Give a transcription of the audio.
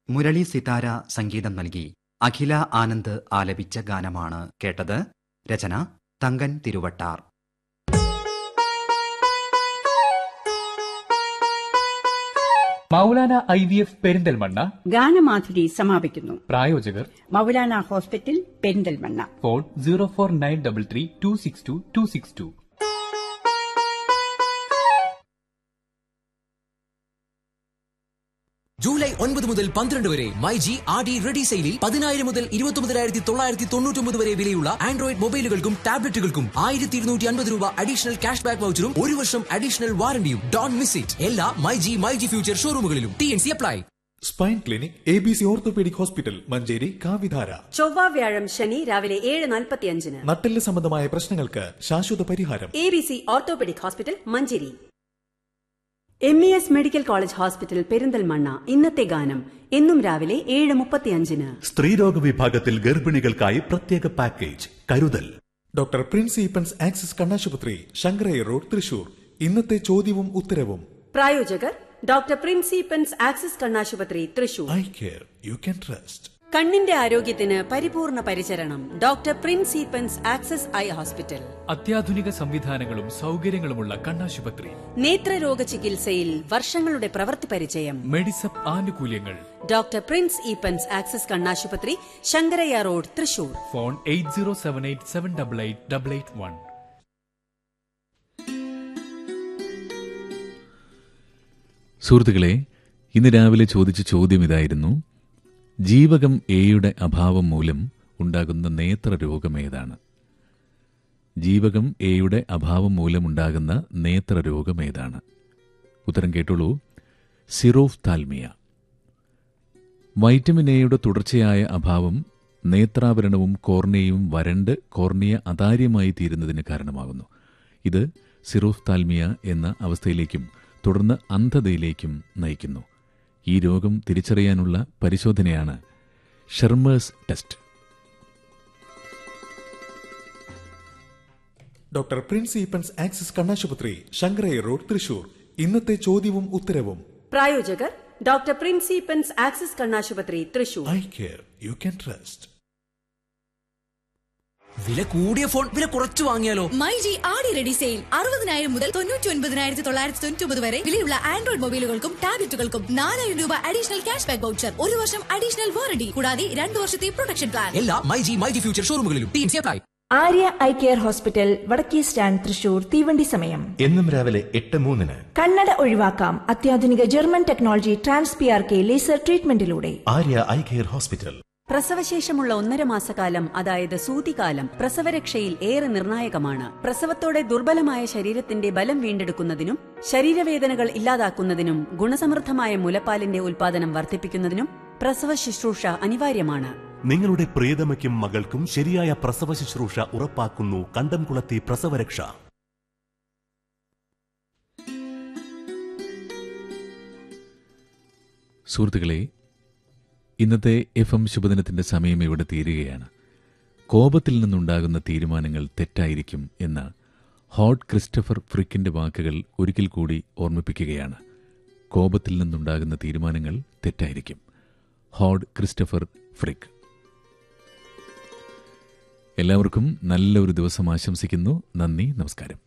മുരളി സിതാര സംഗീതം നൽകി അഖില ആനന്ദ് ആലപിച്ച ഗാനമാണ് കേട്ടത്. രചന തങ്കൻ തിരുവട്ടാർ. മൗലാന IVF പെരിന്തൽമണ്ണ ഗാനമാധുരി സമാപിക്കുന്നു. പ്രായോജകർ Maulana hospital Perinthalmanna. Phone 04933262262. July 9 മുതൽ 12 വരെ മൈജി RD റെഡി സെയിലിൽ 10,000 മുതൽ 29,999 വരെ വിലയുള്ള ആൻഡ്രോയിഡ് മൊബൈലുകൾക്കും ടാബ്ലറ്റുകൾക്കും 1,250 രൂപ അഡീഷണൽ ക്യാഷ് ബാക്ക് വൗച്ചറും 1 വർഷം അഡീഷണൽ വാറണ്ടിയും. Don't miss it. എല്ലാ myG future ഷോറൂമുകളിലും. TNC apply. Spine clinic ABC orthopaedic hospital Manjeri കാവിധാര. ചൊവ്വ വ്യാഴം ശനി രാവിലെ 7:45. നട്ടെല്ല് സംബന്ധമായ പ്രശ്നങ്ങൾക്ക് ശാശ്വത പരിഹാരം. ABC orthopaedic hospital Manjeri. MES medical college hospital Perinthalmanna. ഇന്നത്തെ ഗാനം എന്നും രാവിലെ 7:35. സ്ത്രീരോഗ വിഭാഗത്തിൽ ഗർഭിണികൾക്കായി പ്രത്യേക പാക്കേജ് കരുതൽ. ഡോക്ടർ പ്രിൻസ് ഈപ്പൻസ് ആക്സിസ് കണ്ണാശുപത്രി ശങ്കരയ്യ റോഡ് തൃശൂർ. ഇന്നത്തെ ചോദ്യവും ഉത്തരവും. പ്രായോജകർ ഡോക്ടർ പ്രിൻസ് ഈപ്പൻസ് ആക്സിസ് കണ്ണാശുപത്രി Thrissur. Eye care you can trust. കണ്ണിന്റെ ആരോഗ്യത്തിന് പരിപൂർണ പരിചരണം. Doctor Prince Eappen's axis eye hospital. അത്യാധുനിക സംവിധാനങ്ങളും സൗകര്യങ്ങളുമുള്ള കണ്ണാശുപത്രി. നേത്രരോഗ ചികിത്സയിൽ വർഷങ്ങളുടെ പ്രവൃത്തി പരിചയം. മെഡിസപ്പ് ആനുകൂല്യങ്ങൾ. ഡോക്ടർ പ്രിൻസ് ഈപ്പൻസ് ആക്സിസ് കണ്ണാശുപത്രി ശങ്കരയ്യ റോഡ് തൃശൂർ. ഫോൺ 8078788881. സുഹൃത്തുക്കളെ, ഇന്ന് രാവിലെ ചോദിച്ച ചോദ്യം ഇതായിരുന്നു: ജീവകം എയുടെ അഭാവം മൂലം ഉണ്ടാകുന്ന നേത്രരോഗമേതാണ്? ജീവകം എയുടെ അഭാവം മൂലമുണ്ടാകുന്ന നേത്രരോഗമേതാണ്? ഉത്തരം കേട്ടോളൂ. സിറോഫ്താൽമിയ. വൈറ്റമിൻ എയുടെ തുടർച്ചയായ അഭാവം നേത്രാവരണവും കോർണിയയും വരണ്ട് കോർണിയ അതാര്യമായി തീരുന്നതിന് കാരണമാകുന്നു. ഇത് സിറോഫ്താൽമിയ എന്ന അവസ്ഥയിലേക്കും തുടർന്ന് അന്ധതയിലേക്കും നയിക്കുന്നു. ഈ രോഗം തിരിച്ചറിയാനുള്ള പരിശോധനയാണ് ഷെർമേഴ്സ് test. Doctor Prince Eappen's axis കണ്ണാശുപത്രി ശങ്കരയ്യ റോഡ് തൃശൂർ. ഇന്നത്തെ ചോദ്യവും ഉത്തരവും. പ്രായോജകർ ഡോക്ടർ പ്രിൻസ് ഈപ്പൻസ് ആക്സിസ് കണ്ണാശുപത്രി Thrissur. Eye care you can trust. വില കൂടിയ ഫോൺ വില കുറച്ചു വാങ്ങിയാലോ? മൈജി RD റെഡി സെയിൽ 69,000 മുതൽ 99,999 വരെ വിലയുള്ള ആൻഡ്രോയിഡ് മൊബൈലുകൾക്കും ടാബ്ലറ്റുകൾക്കും 4,000 രൂപ അഡീഷണൽ ക്യാഷ് ബാക്ക് വൗച്ചർ, 1 വർഷം അഡീഷണൽ വാറണ്ടി, കൂടാതെ 2 വർഷത്തെ പ്രൊട്ടക്ഷൻ പ്ലാൻ. എല്ലാ myG future ഷോറൂമുകളിലും. TNC apply. Arya eye care hospital വടക്കേ സ്റ്റാൻഡ് തൃശൂർ. തീവണ്ടി സമയം എന്നും രാവിലെ 8:03. കണ്ണട ഒഴിവാക്കാം അത്യാധുനിക German technology TransPRK laser ട്രീറ്റ്മെന്റിലൂടെ. Arya eye care hospital. പ്രസവശേഷമുള്ള 1.5 മാസക്കാലം, അതായത് സൂതികാലം, പ്രസവരക്ഷയിൽ ഏറെ നിർണായകമാണ്. പ്രസവത്തോടെ ദുർബലമായ ശരീരത്തിന്റെ ബലം വീണ്ടെടുക്കുന്നതിനും ശരീരവേദനകൾ ഇല്ലാതാക്കുന്നതിനും ഗുണസമൃദ്ധമായ മുലപ്പാലിന്റെ ഉൽപാദനം വർദ്ധിപ്പിക്കുന്നതിനും പ്രസവ ശുശ്രൂഷ അനിവാര്യമാണ്. നിങ്ങളുടെ പ്രിയതമയ്ക്കും മകൾക്കും ശരിയായ പ്രസവ ശുശ്രൂഷ ഉറപ്പാക്കുന്നു കണ്ടംകുളത്തി പ്രസവരക്ഷ. സുഹൃത്തുക്കളെ, ഇന്നത്തെ FM ശുഭദിനത്തിന്റെ സമയം ഇവിടെ തീരുകയാണ്. കോപത്തിൽ നിന്നുണ്ടാകുന്ന തീരുമാനങ്ങൾ തെറ്റായിരിക്കും എന്ന ഹോഡ് ക്രിസ്റ്റഫർ ഫ്രിക്കിന്റെ വാക്കുകൾ ഒരിക്കൽ കൂടി ഓർമ്മിപ്പിക്കുകയാണ്. കോപത്തിൽ നിന്നുണ്ടാകുന്ന തീരുമാനങ്ങൾ തെറ്റായിരിക്കും. ഹോഡ് ക്രിസ്റ്റഫർ ഫ്രിക്ക്. എല്ലാവർക്കും നല്ല ഒരു ദിവസം ആശംസിക്കുന്നു. നന്ദി, നമസ്കാരം.